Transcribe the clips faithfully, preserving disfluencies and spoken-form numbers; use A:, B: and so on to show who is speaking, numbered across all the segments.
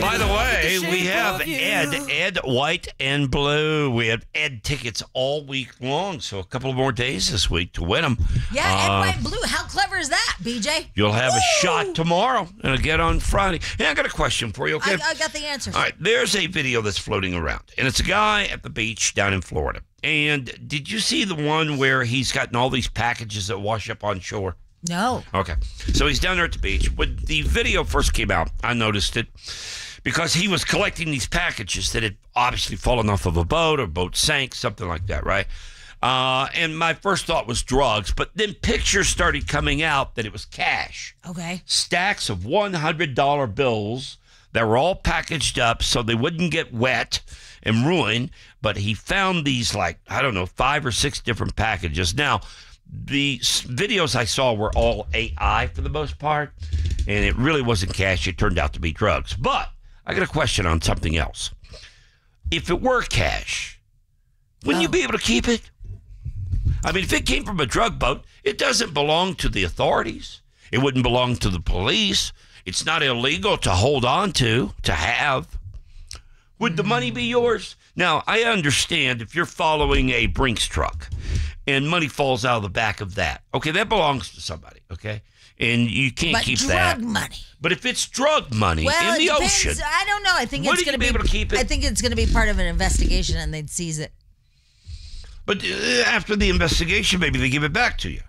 A: By the way, we have Ed, Ed White and Blue. We have Ed tickets all week long, so a couple of more days this week to win them.
B: Yeah,
A: uh,
B: Ed White and Blue. How clever is that, B J?
A: You'll have
B: Woo!
A: a shot tomorrow and again on Friday. Hey, I got a question for you, okay?
B: I, I got the answer.
A: All right, there's a video that's floating around, and it's a guy at the beach down in Florida. And did you see the one where he's gotten all these packages that wash up on shore?
B: No.
A: Okay. So he's down there at the beach. When the video first came out, I noticed it because he was collecting these packages that had obviously fallen off of a boat or boat sank, something like that, right? Uh, and my first thought was drugs, but then pictures started coming out that it was cash.
B: Okay.
A: Stacks of one hundred dollar bills that were all packaged up so they wouldn't get wet and ruined. But he found these, like, I don't know, five or six different packages. Now, the videos I saw were all A I for the most part, and it really wasn't cash. It turned out to be drugs. But I got a question on something else. If it were cash, wouldn't
B: Oh.
A: you be able to keep it? I mean, if it came from a drug boat, it doesn't belong to the authorities. It wouldn't belong to the police. It's not illegal to hold on to, to have. Would the money be yours? Now, I understand if you're following a Brinks truck and money falls out of the back of that. Okay, that belongs to somebody, okay? And you can't
B: But
A: keep
B: drug
A: that.
B: money.
A: But if it's drug money
B: Well,
A: in the
B: it depends.
A: ocean,
B: I don't know. I think it's
A: wouldn't
B: going
A: you
B: to
A: be able to keep it?
B: I think it's going to be part of an investigation, and they'd seize it.
A: but uh, after the investigation, maybe they give it back to you.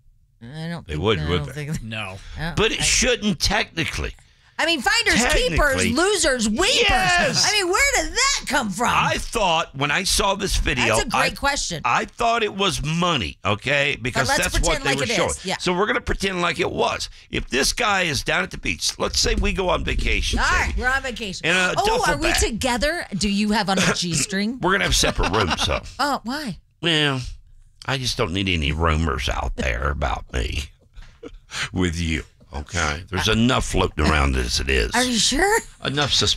B: I don't.
A: They
B: think,
A: would,
B: I
A: would
B: don't
A: they?
B: Think,
C: No.
B: I don't-
A: But it
B: I,
A: shouldn't technically.
B: I mean, finders
A: Technically-
B: keepers, losers weepers.
A: Yes!
B: I mean, where did that come from?
A: I thought when I saw this video,
B: That's a great
A: I,
B: question.
A: I thought it was money, okay? Because
B: let's
A: that's what
B: pretend
A: they
B: like
A: were
B: it
A: showing.
B: is, yeah.
A: So we're going to pretend like it was. If this guy is down at the beach, let's say we go on vacation.
B: All right,
A: Sadie,
B: we're on vacation.
A: In a
B: oh,
A: duffel
B: are we
A: bag.
B: together? Do you have on a G-string?
A: We're going to have separate rooms, so.
B: Oh, why?
A: Well, I just don't need any rumors out there about me with you, okay? There's enough floating around as it is.
B: Are you sure?
A: Enough suspicion.